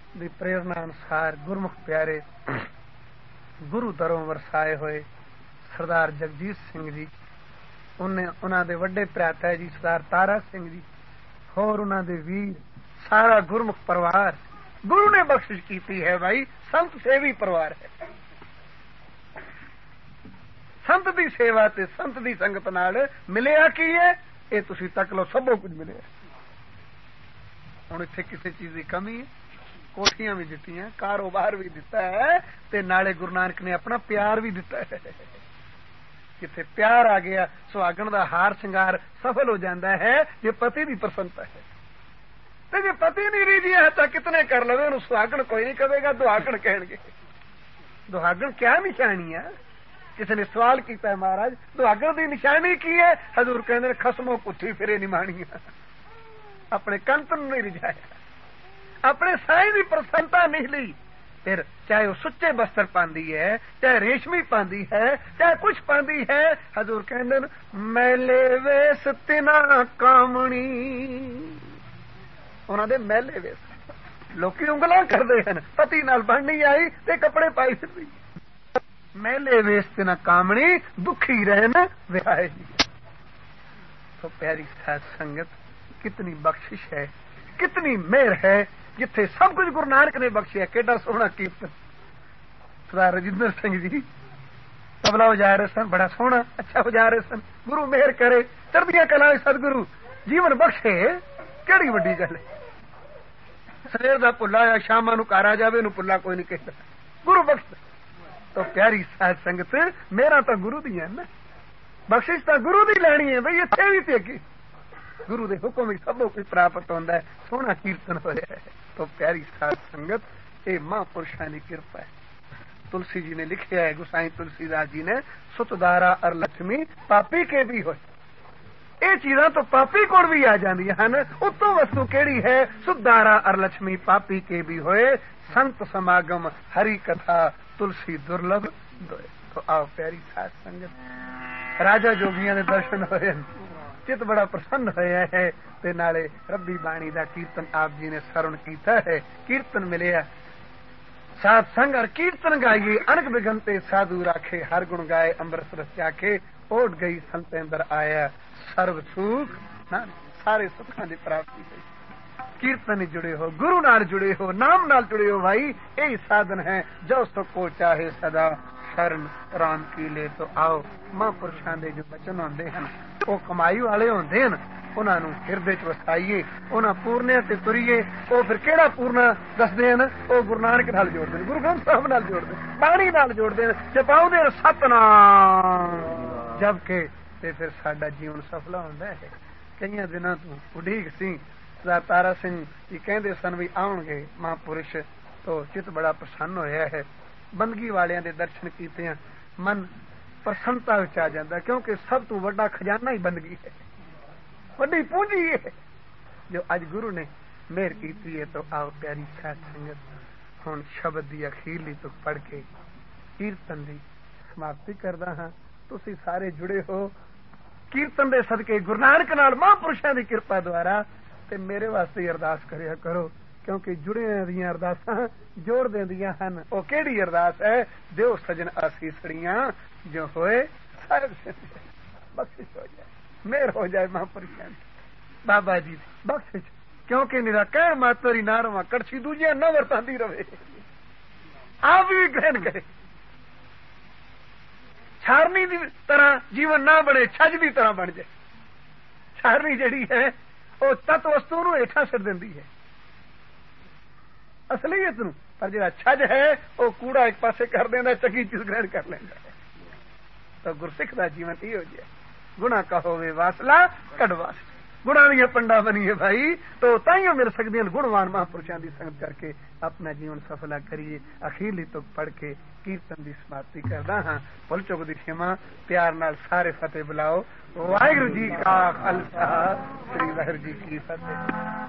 دی پریرنا انسار گرمخ پیارے گرو دروں ورسائے ہوئے سردار جگجیت سنگھ جی، انہاں دے وڈے پراتا ہے جی سردار تارا سنگھ جی، اور انہاں دے ویر سارا گرمخ پروار گرو نے بخشش کیتی ہے بھائی، سنت سیوی پروار ہے۔ سنت دی سیوا تے سنت دی سنگت نال ملیا کی ہے، اے تسی تک لو سبو کچھ ملیا۔ ہن اتنے کسی چیز کی کمی ہے، کوٹھیاں بھی دتی ہیں، کاروبار بھی دتا ہے، تے نالے گرو نانک نے اپنا پیار بھی دتا ہے۔ کتنے پیار آ گیا سہاگن دا ہار سنگار سفل ہو جاتا ہے جی پتی دی پرسنتا ہے، تے جی پتی نہیں ریجی ہے تو کتنے کر لو انہوں سہاگن کوئی نہیں کہے گا، دہاگن کہن گے۔ دہاگن کیا نشانی ہے؟ کسی نے سوال کیتا ہے مہاراج دہاگن دی نشانی کی ہے؟ حضور کہندے نے خسموں کٹھی پھرے نمانی، اپنے کنتن نہیں رجایا، اپنے سائیں دی پرسنتا نہیں لی، پھر چاہے وہ سچے بستر پاندی ہے، چاہے ریشمی پاندی ہے، چاہے کچھ پاندی ہے، حضور کہندے میلے ویس تنا کامنی، انہاں دے میلے ویس لوکی انگلاں کردے ہیں، پتی نال بن نہیں آئی تے کپڑے پائی پھردی، میلے ویس تنا کامنی دکھی رہن وہائے جی۔ تو پیاری ساتھ سنگت کتنی بخشش ہے، کتنی مہر ہے، جتھے سب کچھ گرو نانک نے بخشیا۔ کیڈا سونا کیرتن سردار رجندر سنگھ جی تبلا بجا رہے سن، بڑا سونا اچھا بجا رہے سن، گرو مہر کرے چڑھدیاں کلاں سدگرو جیون بخشے، کیڑی وڈی گل ہے۔ سویر دا پلا یا شام نو گھر آ جاوے نو پلا کوئی نہیں کہتا، گرو بخش۔ تو پیاری ساتھ سنگت میرا تو گرو دی ہے نا، بخشش تو گرو دی لینی ہے بھائی، اتنے بھی تے گرو دے حکم ہی سب کچھ پراپت ہوتا ہے، سونا کیرتن ہوا ہے۔ تو پیاری ساتھ سنگت اے ماں پرشاں دی کرپا ہے۔ تلسی جی نے لکھیا ہے، گسائیں تلسی داس جی نے، ست دارا ار لکشمی پاپی کے بھی ہوئے، اے چیزاں تو پاپی کول بھی آ جاندیاں ہن، اتوں وستو کیڑی ہے؟ ست دارا ار لکشمی پاپی کے بھی ہوئے، سنت سماگم ہری کتھا تلسی درلبھ دوئے۔ تو آؤ پیاری ساتھ سنگت راجا جوگیاں دے درشن ہوئے، چت بڑا پرسن ہوا ہے، تے نالے ربی بانی دا کیرتن آپ جی نے سرن کیتا ہے، کیرتن ملیا ساتھ سنگ اور کیرتن گائیے، انک بگنتے سادھو راکھے، ہر گن گائے امرت رس چاکھے، اوٹ گئی سنت اندر آیا سرو سوکھ، سارے سکھاں دی پراپتی ہوئی۔ کیرتن جڑے ہو، گرو نال جڑے ہو، نام نال جڑے ہو بھائی، یہی سادھن ہے جو سب کو چاہے سدا شرن رام کی لے۔ تو آؤ ماں پرشاں دے جو بچن ہوندے ہیں وہ کمائی والے ہوندے ہیں، انہاں نوں ہردے چ وسائیے، انہاں پورنیاں تے تریے۔ وہ پھر کیڑا پورنا دسدے ہیں؟ وہ گرو نانک نال جوڑ دے، گرو گرنتھ صاحب نال جوڑ دے، بانی نال جوڑ دے، جپاؤ دے ستنام، جبکہ تے پھر ساڈا جیون سفلا ہوندا ہے۔ کئی دنوں تو اڈیگ سی سردار تارا سنگھ جی کہندے سن بھی آؤن گے ماں پرش، تو چت بڑا پرسن ہویا ہے، بندگی والیاں دے درشن کیتے ہیں، من پرسنتا وچ آ جاندا، کیونکہ سب تو بڑا خزانہ ہی بندگی ہے، بڑی پونجی ہے جو اج گرو نے مہر کیتی ہے۔ تو آؤ پیاری ساتھ سنگت ہن شبد دی اخیرلی تو پڑھ کے کیرتن دی سماپتی کردا ہاں۔ تسی سارے جڑے ہو کیرتن دے صدقے گرو نانک نال ماں پرشاں دی کرپا دوارا، تے میرے واسطے ارداس کریا کرو، کیونکہ جڑے دیاں ارداساں جوڑ دیندیاں ہن۔ او کیڑی ارداس ہے؟ دیو سجن آسیسڑیاں جو ہوئے صاحب سے بخشش ہو جائے، مہر ہو جائے ماں پرشان بابا جی بخشش، کیونکہ میرا کہن ماتری نہ رواں کڑچھی دوجیاں نہ ورتاندی رہے، آپ بھی گرہن کرے، چھارنی دی طرح جیون نہ بنے، چھج دی طرح بن جائے۔ چھارنی جڑی ہے وہ تت وستو نو ہیٹھاں سٹ دیندی ہے اصلیت نو، پر جڑا چھج ہے وہ کوڑا ایک پاسے کر دیندا، چنگی چیز گرہن کر لیندا ہے۔ تو گرسکھ دا جیون یہ ہو جائے، گناہ کا ہوے واسلا کڈوا، گناہ دیا پنڈا بنیے بھائی، تو تائیوں مل سکتی ہیں گنوان مہا پرشاں دی سنگت کر کے اپنا جیون سفلا کریے۔ اخیرلی تو پڑھ کے کیرتن دی سماپتی کردا ہاں۔ بھول چک دی خما پیار نال سارے فتح بلاؤ۔ واحگرو جی کا خالصہ، سری واحگرو جی کی فتح۔